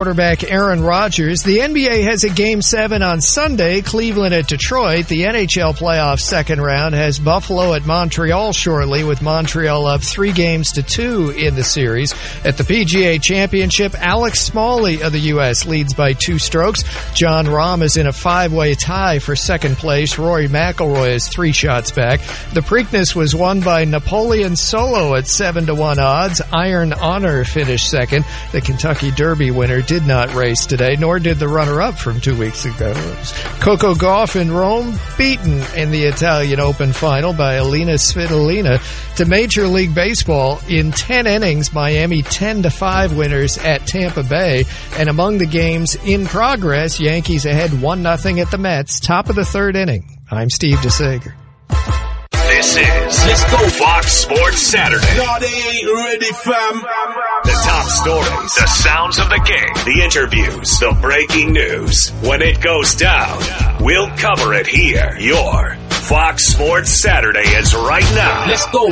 Quarterback Aaron Rodgers. The NBA has a Game 7 on Sunday, Cleveland at Detroit. The NHL playoff second round has Buffalo at Montreal shortly, with Montreal up 3-2 in the series. At the PGA Championship, Alex Smalley of the U.S. leads by 2 strokes. Jon Rahm is in a 5-way tie for second place. Rory McIlroy is 3 shots back. The Preakness was won by Napoleon Solo at 7-1 odds. Iron Honor finished second. The Kentucky Derby winner did not race today, nor did the runner-up from 2 weeks ago. Coco Gauff in Rome, beaten in the Italian Open final by Alina Svitolina. To Major League Baseball, in 10 innings, Miami 10-5 winners at Tampa Bay. And among the games in progress, Yankees ahead 1-0 at the Mets, top of the third inning. I'm Steve DeSager. This is Let's Go Fox Sports Saturday. No, they ain't ready, fam. The top stories, the sounds of the game, the interviews, the breaking news. When it goes down, we'll cover it here. Your Fox Sports Saturday is right now. Let's go.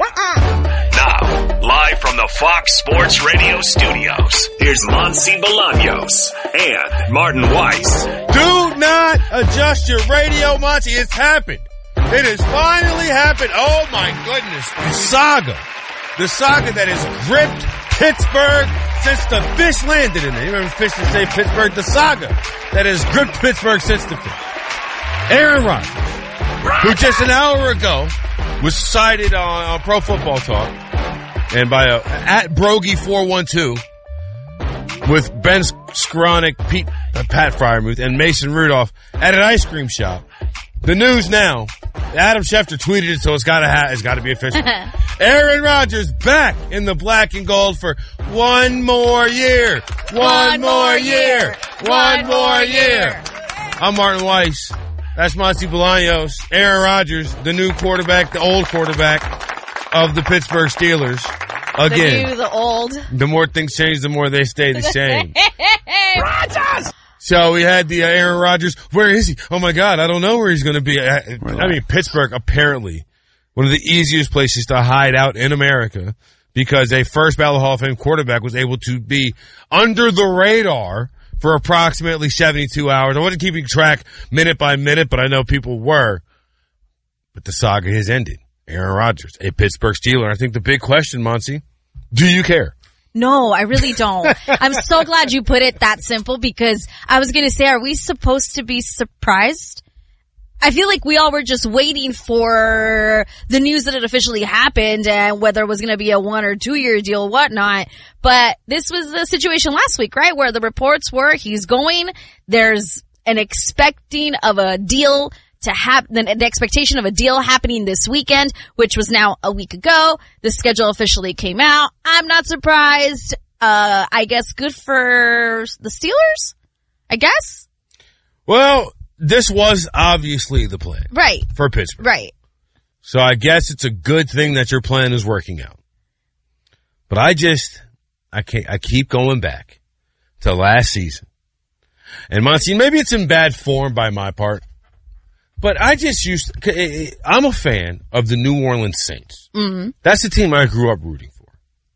Now, live from the Fox Sports Radio studios, here's Monty Bolaños and Martin Weiss. Do not adjust your radio, Monty. It's happened. It has finally happened. Oh, my goodness. The saga that has gripped Pittsburgh since the fish landed in there. You remember fish that say Pittsburgh? The saga that has gripped Pittsburgh since the fish. Aaron Rodgers, who just an hour ago was cited on Pro Football Talk and by at Brogy412 with Ben Skowronek, Pat Freiermuth, and Mason Rudolph at an ice cream shop. The news now, Adam Schefter tweeted it, so it's got to be official. Aaron Rodgers back in the black and gold for one more year. One more year. I'm Martin Weiss. That's Monty Bolaños. Aaron Rodgers, the new quarterback, the old quarterback of the Pittsburgh Steelers. Again. The new, the old. The more things change, the more they stay the same. Rodgers! So we had the Aaron Rodgers. Where is he? Oh, my God. I don't know where he's going to be. I mean, Pittsburgh, apparently, one of the easiest places to hide out in America because a first ballot Hall of Fame quarterback was able to be under the radar for approximately 72 hours. I wasn't keeping track minute by minute, but I know people were. But the saga has ended. Aaron Rodgers, a Pittsburgh Steeler. I think the big question, Monty, do you care? No, I really don't. I'm so glad you put it that simple because I was going to say, are we supposed to be surprised? I feel like we all were just waiting for the news that it officially happened and whether it was going to be a 1 or 2 year deal, whatnot. But this was the situation last week, right? Where the reports were he's going. There's an expecting of a deal to happen, the expectation of a deal happening this weekend, which was now a week ago. The schedule officially came out. I'm not surprised. I guess good for the Steelers, I guess. Well, this was obviously the plan. Right. For Pittsburgh. Right. So I guess it's a good thing that your plan is working out. But I keep going back to last season. And Monty, maybe it's in bad form by my part, but I'm a fan of the New Orleans Saints. Mm-hmm. That's the team I grew up rooting for.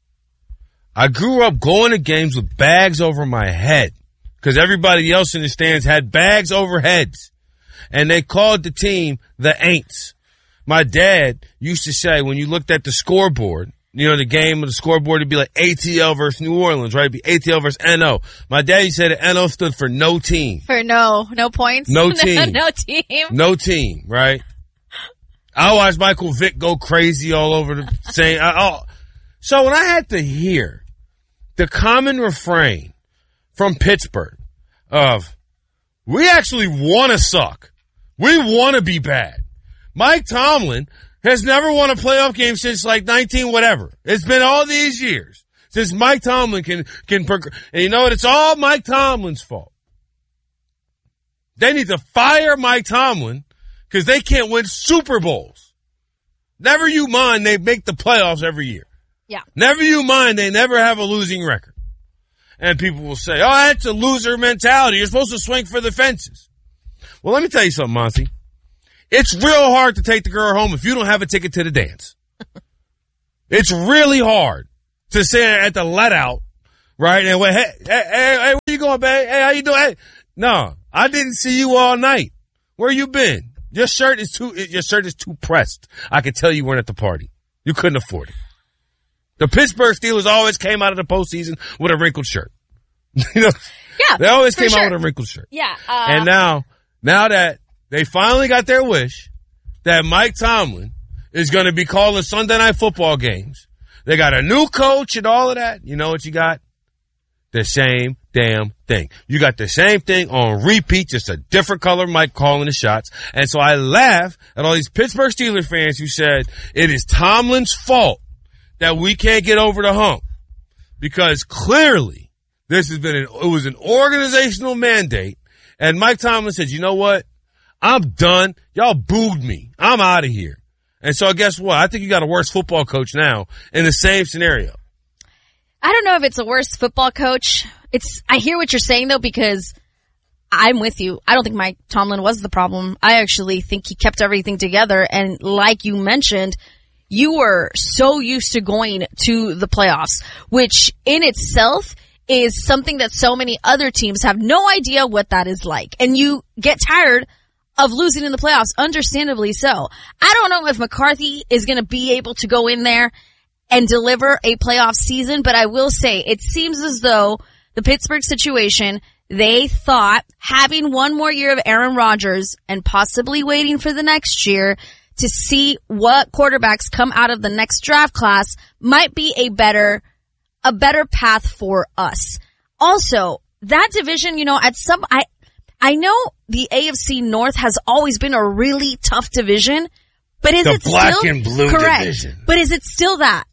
I grew up going to games with bags over my head because everybody else in the stands had bags over heads. And they called the team the Aints. My dad used to say when you looked at the scoreboard, you know, the game of the scoreboard would be like ATL versus New Orleans, right? It'd be ATL versus NO. My daddy said that NO stood for no team. For no points? No team. No team. No team, right? I watched Michael Vick go crazy all over the same. So when I had to hear the common refrain from Pittsburgh of, we actually want to suck. We want to be bad. Mike Tomlin has never won a playoff game since like 19 whatever. It's been all these years since Mike Tomlin can and you know what? It's all Mike Tomlin's fault. They need to fire Mike Tomlin because they can't win Super Bowls. Never you mind they make the playoffs every year. Yeah. Never you mind they never have a losing record. And people will say, oh, that's a loser mentality. You're supposed to swing for the fences. Well, let me tell you something, Monty. It's real hard to take the girl home if you don't have a ticket to the dance. It's really hard to sit at the let out, right? And hey, on, babe? Hey, how you doing? Hey. No, I didn't see you all night. Where you been? Your shirt is too pressed. I can tell you weren't at the party. You couldn't afford it. The Pittsburgh Steelers always came out of the postseason with a wrinkled shirt. You know, Yeah, they always came sure. out with a wrinkled shirt. Yeah. And now that they finally got their wish, that Mike Tomlin is going to be calling Sunday Night Football games. They got a new coach and all of that. You know what you got? The same damn thing. You got the same thing on repeat, just a different color Mike calling the shots. And so I laugh at all these Pittsburgh Steelers fans who said it is Tomlin's fault that we can't get over the hump. Because clearly this has been it was an organizational mandate. And Mike Tomlin said, you know what? I'm done. Y'all booed me. I'm out of here. And so guess what? I think you got a worse football coach now in the same scenario. I don't know if it's a worse football coach. I hear what you're saying though, because I'm with you. I don't think Mike Tomlin was the problem. I actually think he kept everything together. And like you mentioned, you were so used to going to the playoffs, which in itself is something that so many other teams have no idea what that is like. And you get tired of losing in the playoffs, understandably so. I don't know if McCarthy is going to be able to go in there and deliver a playoff season, but I will say it seems as though the Pittsburgh situation, they thought having one more year of Aaron Rodgers and possibly waiting for the next year to see what quarterbacks come out of the next draft class might be a better path for us. Also, that division, you know, I know the AFC North has always been a really tough division, but is it still the black and blue correct? Division. But is it still that?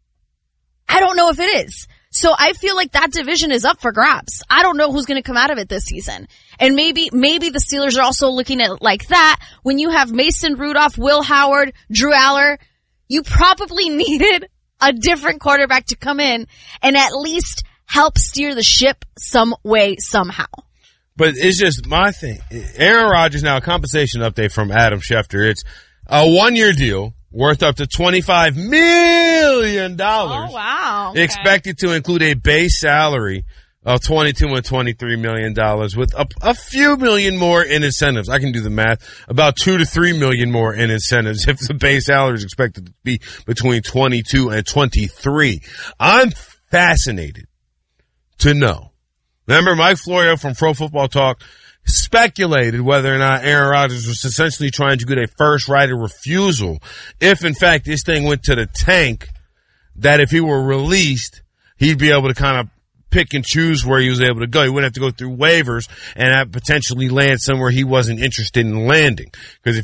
I don't know if it is. So I feel like that division is up for grabs. I don't know who's going to come out of it this season. And maybe the Steelers are also looking at it like that. When you have Mason Rudolph, Will Howard, Drew Aller, you probably needed a different quarterback to come in and at least help steer the ship some way, somehow. But it's just my thing. Aaron Rodgers, now a compensation update from Adam Schefter. It's a 1-year deal worth up to $25 million. Oh, wow. Okay. Expected to include a base salary of $22 and $23 million with a few million more in incentives. I can do the math. About $2 to $3 million more in incentives if the base salary is expected to be between 22 and 23. I'm fascinated to know. Remember, Mike Florio from Pro Football Talk speculated whether or not Aaron Rodgers was essentially trying to get a first right of refusal if, in fact, this thing went to the tank, that if he were released, he'd be able to kind of pick and choose where he was able to go. He wouldn't have to go through waivers and potentially land somewhere he wasn't interested in landing. And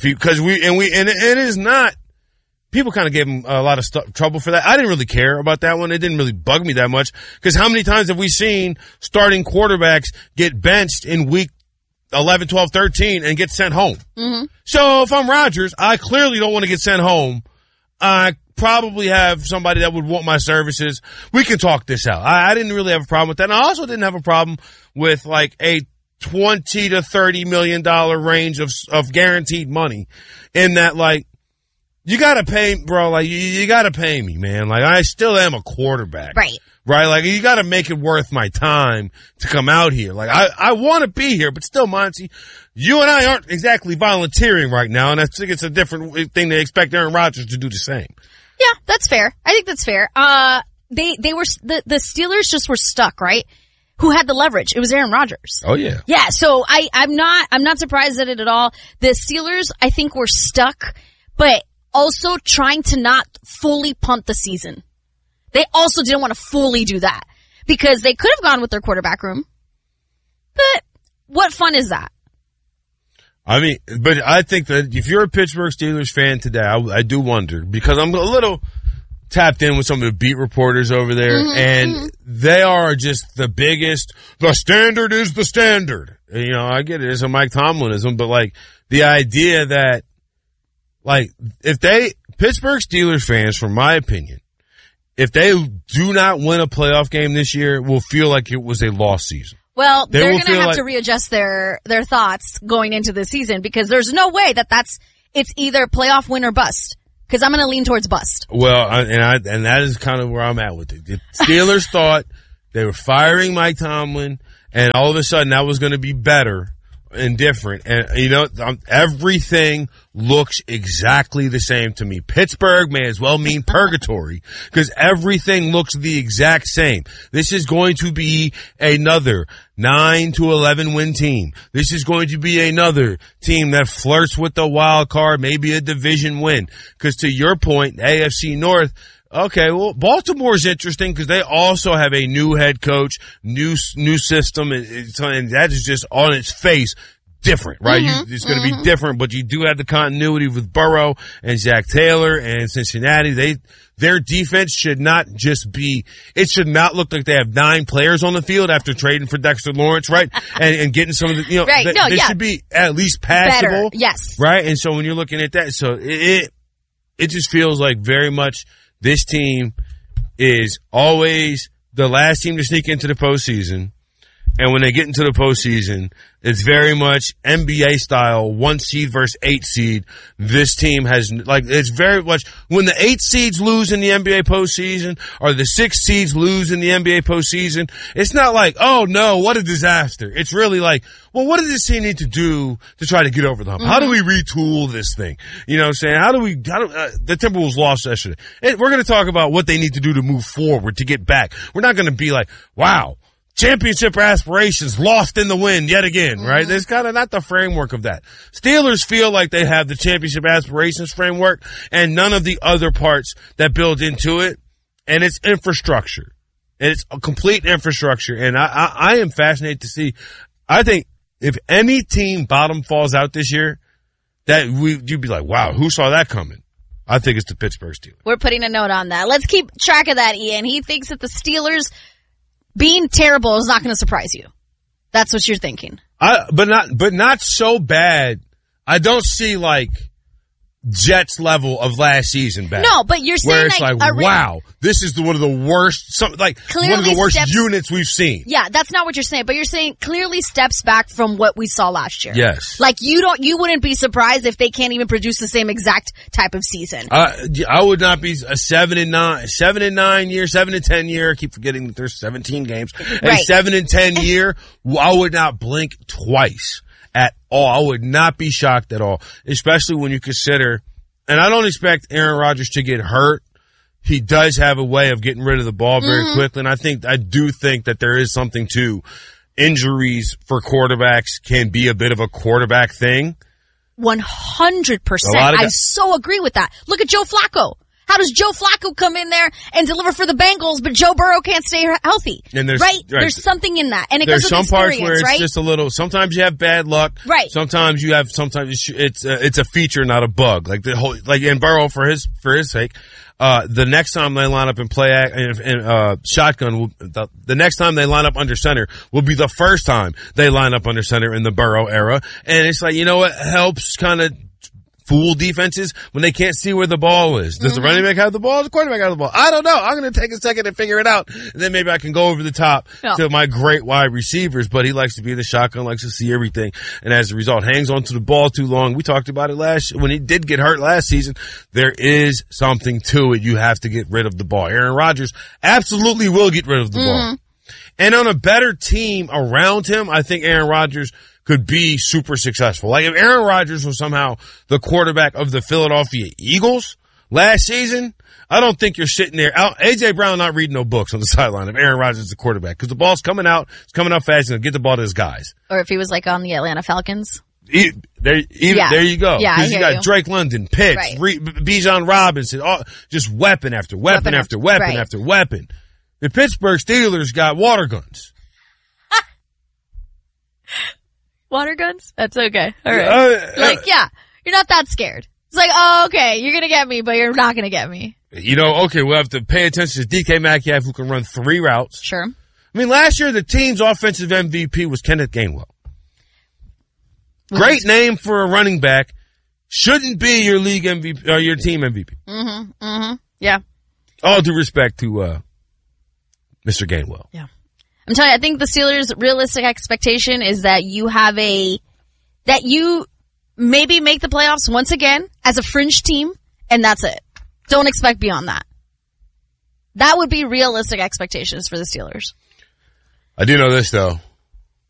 it is not, people kind of gave him a lot of trouble for that. I didn't really care about that one. It didn't really bug me that much, because how many times have we seen starting quarterbacks get benched in week 11, 12, 13 and get sent home? Mm-hmm. So if I'm Rodgers, I clearly don't want to get sent home. I probably have somebody that would want my services. We can talk this out. I didn't really have a problem with that. And I also didn't have a problem with like a $20 to $30 million range of guaranteed money, in that, like, you gotta pay, bro, like, you gotta pay me, man. Like, I still am a quarterback. Right. Right? Like, you gotta make it worth my time to come out here. Like, I wanna be here, but still, Monty, you and I aren't exactly volunteering right now, and I think it's a different thing to expect Aaron Rodgers to do the same. Yeah, that's fair. I think that's fair. They were, the Steelers just were stuck, right? Who had the leverage? It was Aaron Rodgers. Oh, yeah. Yeah, so I'm not surprised at it at all. The Steelers, I think, were stuck, but also trying to not fully punt the season. They also didn't want to fully do that, because they could have gone with their quarterback room. But what fun is that? I mean, but I think that if you're a Pittsburgh Steelers fan today, I do wonder, because I'm a little tapped in with some of the beat reporters over there, and they are just the biggest, the standard is the standard. And, you know, I get it, it's a Mike Tomlinism, but like the idea that, like, Pittsburgh Steelers fans, from my opinion, if they do not win a playoff game this year, will feel like it was a lost season. Well, they're going to have to readjust their thoughts going into the season, because there's no way it's either playoff win or bust. Because I'm going to lean towards bust. Well, and that is kind of where I'm at with it. The Steelers thought they were firing Mike Tomlin And all of a sudden that was going to be better and different. And, you know, everything looks exactly the same to me. Pittsburgh may as well mean purgatory because everything looks the exact same. This is going to be another 9 to 11 win team. This is going to be another team that flirts with the wild card, maybe a division win. Because to your point, AFC North, okay, well, Baltimore's interesting because they also have a new head coach, new system, and that is just on its face different, right? It's going to be different, but you do have the continuity with Burrow and Zach Taylor and Cincinnati. Their defense should not just be, it should not look like they have 9 players on the field after trading for Dexter Lawrence, right? And getting some of the, you know, right. they should be at least passable. Better. Yes. Right? And so when you're looking at that, so it just feels like very much this team is always the last team to sneak into the postseason. And when they get into the postseason, it's very much NBA style, 1 seed versus 8 seed. This team has, like, it's very much, when the 8 seeds lose in the NBA postseason, or the 6 seeds lose in the NBA postseason, it's not like, oh no, what a disaster. It's really like, well, what does this team need to do to try to get over the hump? How do we retool this thing? You know what I'm saying? The Timberwolves lost yesterday. We're going to talk about what they need to do to move forward, to get back. We're not going to be like, wow, championship aspirations lost in the wind yet again, right? There's kind of not the framework of that. Steelers feel like they have the championship aspirations framework and none of the other parts that build into it. And it's infrastructure. And it's a complete infrastructure. And I am fascinated to see. I think if any team bottom falls out this year, you'd be like, wow, who saw that coming? I think it's the Pittsburgh Steelers. We're putting a note on that. Let's keep track of that, Ian. He thinks that the Steelers being terrible is not going to surprise you. That's what you're thinking. But not so bad. I don't see like Jets level of last season back. No, but you're saying where it's like wow, this is one of the worst, one of the worst units we've seen. Yeah, that's not what you're saying, but you're saying clearly steps back from what we saw last year. Yes. Like you wouldn't be surprised if they can't even produce the same exact type of season. I would not be a 7-9 year, 7-10 year. I keep forgetting that there's 17 games. Right. A 7-10 year, I would not blink twice. At all. I would not be shocked at all, especially when you consider, and I don't expect Aaron Rodgers to get hurt. He does have a way of getting rid of the ball very quickly, and I do think that there is something to injuries for quarterbacks can be a bit of a quarterback thing. 100%. I so agree with that. Look at Joe Flacco. How does Joe Flacco come in there and deliver for the Bengals, but Joe Burrow can't stay healthy? And there's something in that, and it there's goes with some parts experience, where it's right? just a little. Sometimes you have bad luck, right? Sometimes it's a feature, not a bug. Like the whole, like in Burrow for his sake. The next time they line up and play shotgun, the next time they line up under center will be the first time they line up under center in the Burrow era, and it's like, you know what helps kind of fool defenses when they can't see where the ball is. Does the running back have the ball? Does the quarterback have the ball? I don't know. I'm going to take a second to figure it out, and then maybe I can go over the top to my great wide receivers, but he likes to be in the shotgun, likes to see everything, and as a result, hangs onto the ball too long. We talked about it when he did get hurt last season. There is something to it. You have to get rid of the ball. Aaron Rodgers absolutely will get rid of the ball. And on a better team around him, I think Aaron Rodgers could be super successful. Like if Aaron Rodgers was somehow the quarterback of the Philadelphia Eagles last season, I don't think you're sitting there. A.J. Brown not reading no books on the sideline if Aaron Rodgers is the quarterback because the ball's coming out. It's coming out fast and get the ball to his guys. Or if he was like on the Atlanta Falcons. There you go. Yeah, because you got Drake London, Pitts, Bijan Robinson, just weapon after weapon after weapon after weapon. The Pittsburgh Steelers got water guns. Water guns? That's okay. All right. You're not that scared. It's like, oh, okay, you're going to get me, but you're not going to get me. You know, okay, we'll have to pay attention to DK Metcalf, who can run 3 routes. Sure. I mean, last year the team's offensive MVP was Kenneth Gainwell. Great name for a running back. Shouldn't be your league MVP or your team MVP. Yeah. All due respect to Mr. Gainwell. Yeah. I'm telling you, I think the Steelers' realistic expectation is that you maybe make the playoffs once again as a fringe team, and that's it. Don't expect beyond that. That would be realistic expectations for the Steelers. I do know this, though.